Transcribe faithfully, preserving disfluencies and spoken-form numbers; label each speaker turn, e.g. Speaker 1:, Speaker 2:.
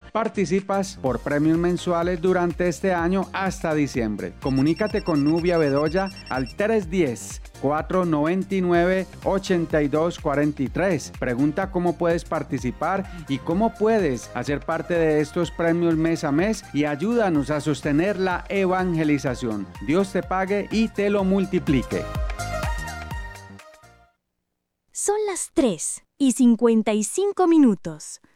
Speaker 1: Participas por premios mensuales durante este año hasta diciembre. Comunícate con Nubia Bedoya al tres uno cero, cuatro nueve nueve, ocho dos cuatro tres. Pregunta cómo puedes participar y cómo puedes hacer parte de estos premios mes a mes y ayúdanos a sostener la evangelización. Dios te pague y te lo multiplique.
Speaker 2: Son las tres y cincuenta y cinco minutos.